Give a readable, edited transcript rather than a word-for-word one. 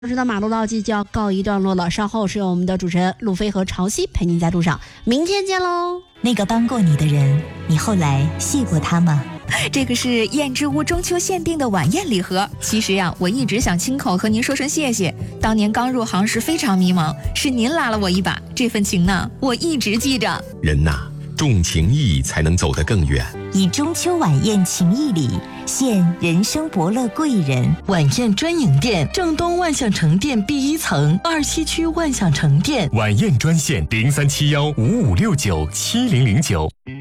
我知道马路倒计就要告一段落了，稍后是由我们的主持人路飞和潮汐陪您在路上，明天见喽。 那个帮过你的人，你后来谢过他吗？ 这个是燕之屋中秋限定的晚宴礼盒。其实呀，我一直想亲口和您说声谢谢。当年刚入行时非常迷茫，是您拉了我一把，这份情呢，我一直记着。 人呐，重情义才能走得更远。 以中秋晚宴情谊礼，献人生伯乐贵人。 晚宴专营店，正东万象城店 B1 层，27区万象城店。 晚宴专线037155697009。